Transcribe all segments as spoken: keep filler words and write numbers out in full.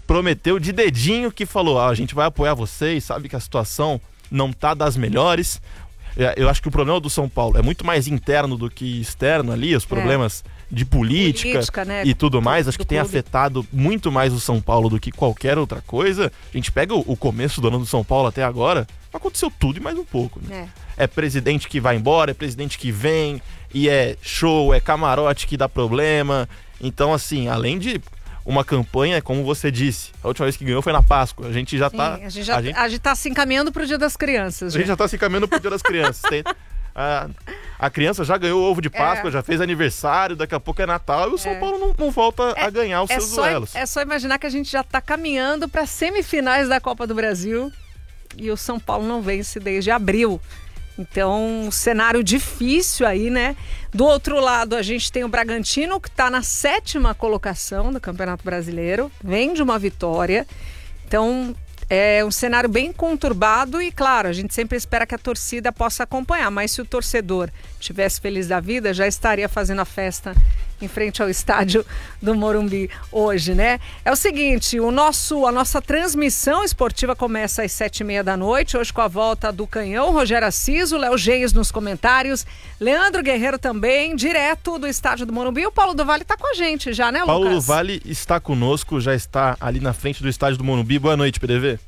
prometeu de dedinho que falou, ah, a gente vai apoiar vocês, sabe que a situação não tá das melhores. Eu acho que o problema do São Paulo é muito mais interno do que externo ali, os problemas é. de política, política né? e tudo mais. Acho que tem clube. afetado muito mais o São Paulo do que qualquer outra coisa. A gente pega o começo do ano do São Paulo até agora, aconteceu tudo e mais um pouco. Né? É. é presidente que vai embora, é presidente que vem, e é show, é camarote que dá problema. Então, assim, além de uma campanha, como você disse, a última vez que ganhou foi na Páscoa. A gente já Sim, tá... A gente já a gente, a gente tá se encaminhando pro Dia das Crianças. A gente já, já tá se encaminhando pro Dia das Crianças. Tem, a, a criança já ganhou o ovo de Páscoa, é. já fez aniversário, daqui a pouco é Natal e o São é. Paulo não, não volta é, a ganhar os é seus só, duelos. É só imaginar que a gente já tá caminhando para semifinais da Copa do Brasil e o São Paulo não vence desde abril. Então, um cenário difícil aí, né? Do outro lado, a gente tem o Bragantino, que está na sétima colocação do Campeonato Brasileiro, vem de uma vitória. Então, é um cenário bem conturbado e, claro, a gente sempre espera que a torcida possa acompanhar. Mas se o torcedor estivesse feliz da vida, já estaria fazendo a festa em frente ao estádio do Morumbi hoje, né? É o seguinte, o nosso, a nossa transmissão esportiva começa às sete e meia da noite, hoje com a volta do Canhão, Rogério Assis, o Léo Geis nos comentários, Leandro Guerreiro também, direto do estádio do Morumbi. O Paulo do Vale está com a gente já, né, Lucas? Paulo do Vale está conosco, já está ali na frente do estádio do Morumbi. Boa noite, P D V.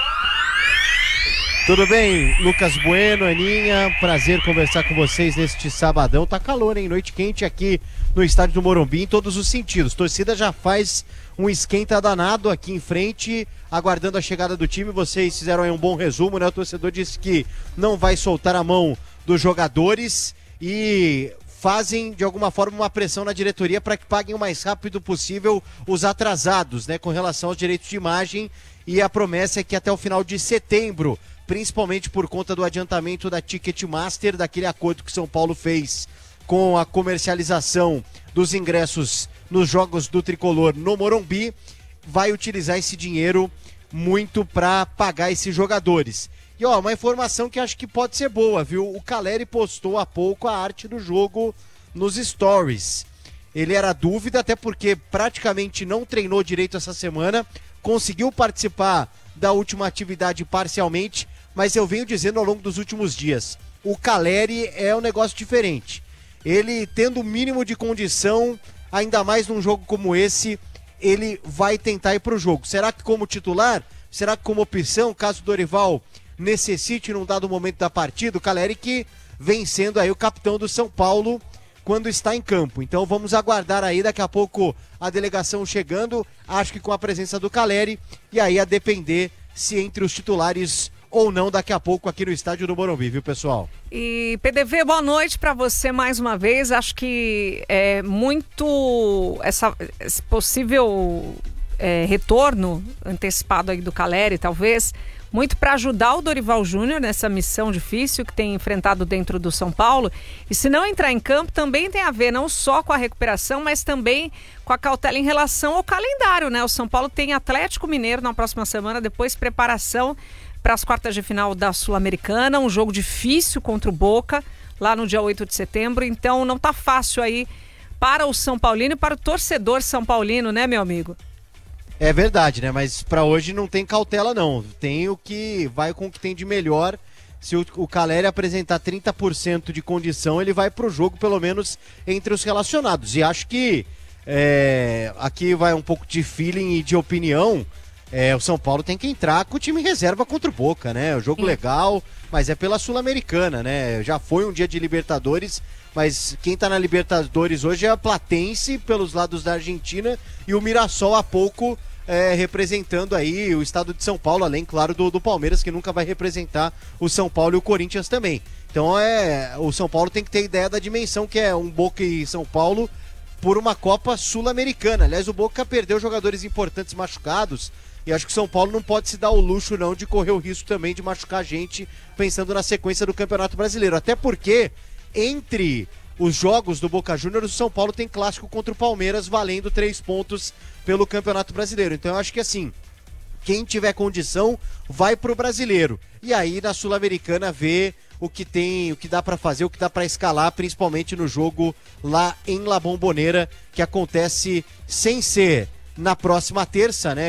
Tudo bem, Lucas Bueno, Aninha, prazer conversar com vocês neste sabadão. Tá calor, hein? Noite quente aqui no estádio do Morumbi em todos os sentidos. Torcida já faz um esquenta danado aqui em frente, aguardando a chegada do time. Vocês fizeram aí um bom resumo, né? O torcedor disse que não vai soltar a mão dos jogadores e fazem de alguma forma uma pressão na diretoria para que paguem o mais rápido possível os atrasados, né? Com relação aos direitos de imagem, e a promessa é que até o final de setembro, principalmente por conta do adiantamento da Ticketmaster, daquele acordo que São Paulo fez com a comercialização dos ingressos nos jogos do Tricolor no Morumbi, vai utilizar esse dinheiro muito para pagar esses jogadores. E ó, uma informação que acho que pode ser boa, viu? O Caleri postou há pouco a arte do jogo nos stories. Ele era dúvida, até porque praticamente não treinou direito essa semana, conseguiu participar da última atividade parcialmente, mas eu venho dizendo ao longo dos últimos dias, o Caleri é um negócio diferente. Ele, tendo o mínimo de condição, ainda mais num jogo como esse, ele vai tentar ir para o jogo. Será que como titular? Será que como opção, caso o Dorival necessite num dado momento da partida? O Caleri que vem sendo aí o capitão do São Paulo quando está em campo. Então vamos aguardar aí, daqui a pouco a delegação chegando, acho que com a presença do Caleri, e aí a depender se entre os titulares ou não daqui a pouco aqui no estádio do Morumbi, viu, pessoal? E P D V, boa noite para você mais uma vez. Acho que é muito essa, esse possível é, retorno antecipado aí do Caleri, talvez, muito para ajudar o Dorival Júnior nessa missão difícil que tem enfrentado dentro do São Paulo. E se não entrar em campo, também tem a ver não só com a recuperação, mas também com a cautela em relação ao calendário, né? O São Paulo tem Atlético Mineiro na próxima semana, depois preparação para as quartas de final da Sul-Americana, um jogo difícil contra o Boca, lá no dia oito de setembro, então não tá fácil aí para o São Paulino e para o torcedor São Paulino, né, meu amigo? É verdade, né? Mas para hoje não tem cautela, não. Tem o que vai com o que tem de melhor. Se o, o Caleri apresentar trinta por cento de condição, ele vai pro jogo, pelo menos entre os relacionados. E acho que é, aqui vai um pouco de feeling e de opinião. É, o São Paulo tem que entrar com o time reserva contra o Boca, né? O jogo Sim. legal, mas é pela Sul-Americana, né? Já foi um dia de Libertadores, mas quem tá na Libertadores hoje é a Platense, pelos lados da Argentina, e o Mirassol há pouco é, representando aí o estado de São Paulo, além, claro, do, do Palmeiras, que nunca vai representar o São Paulo e o Corinthians também. Então é, o São Paulo tem que ter ideia da dimensão que é um Boca e São Paulo por uma Copa Sul-Americana. Aliás, o Boca perdeu jogadores importantes machucados, e acho que o São Paulo não pode se dar o luxo não de correr o risco também de machucar a gente pensando na sequência do Campeonato Brasileiro. Até porque entre os jogos do Boca Juniors, o São Paulo tem clássico contra o Palmeiras valendo três pontos pelo Campeonato Brasileiro. Então eu acho que assim, quem tiver condição vai pro Brasileiro. E aí na Sul-Americana vê o que tem, o que dá para fazer, o que dá para escalar, principalmente no jogo lá em La Bombonera, que acontece sem ser na próxima terça, né?